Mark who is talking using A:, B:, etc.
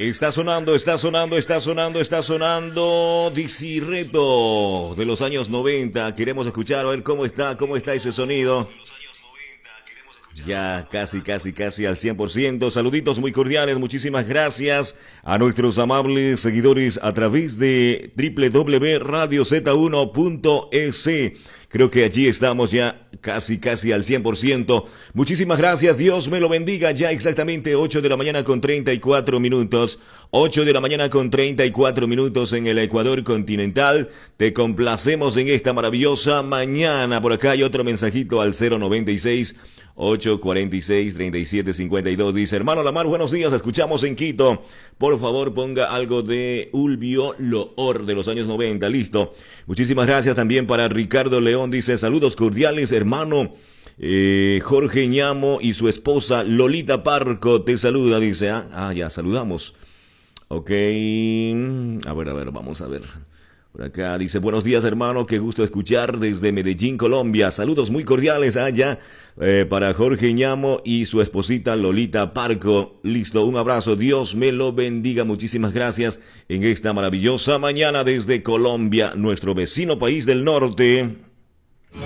A: Está sonando, está sonando, está sonando, está sonando DC Reto de los años 90. Queremos escuchar, a ver cómo está ese sonido. Ya casi al 100%. Saluditos muy cordiales, muchísimas gracias a nuestros amables seguidores a través de www.radioz1.es. Creo que allí estamos ya casi al 100%. Muchísimas gracias, Dios me lo bendiga. Ya exactamente 8 de la mañana con 34 minutos. 8 de la mañana con 34 minutos en el Ecuador continental. Te complacemos en esta maravillosa mañana. Por acá hay otro mensajito al 096 846 3752. Dice: hermano Lamar, buenos días, escuchamos en Quito. Por favor ponga algo de Ulvio Loor de los años 90. Listo. Muchísimas gracias también para Ricardo León. Dice: saludos cordiales, hermano. Jorge Ñamo y su esposa Lolita Parco te saluda. Dice: ya saludamos. Ok, a ver, vamos a ver. Por acá dice: buenos días, hermano, qué gusto escuchar desde Medellín, Colombia. Saludos muy cordiales allá para Jorge Ñamo y su esposita Lolita Parco. Listo, un abrazo, Dios me lo bendiga. Muchísimas gracias en esta maravillosa mañana desde Colombia, nuestro vecino país del norte.